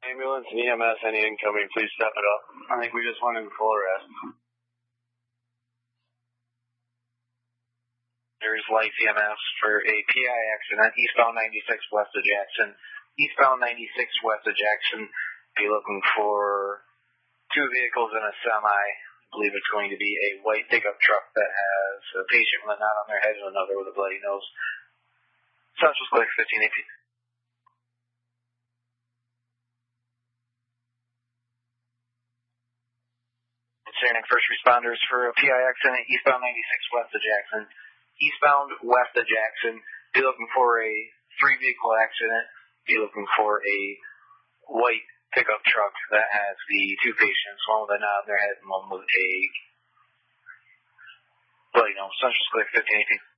Ambulance and EMS, any incoming, please step it up. I think we just went in full arrest. There's Life EMS for a PI accident, eastbound 96 west of Jackson. Eastbound 96 west of Jackson, be looking for two vehicles and a semi. I believe it's going to be a white pickup truck that has a patient with a knot on their head and another with a bloody nose. Central Square 1518. Concerning first responders for a PI accident, eastbound 96 west of Jackson. Eastbound west of Jackson, be looking for a three-vehicle accident. Be looking for a white pickup truck that has the two patients, one with a knot on their head and one with a bloody nose. Central Square 1518.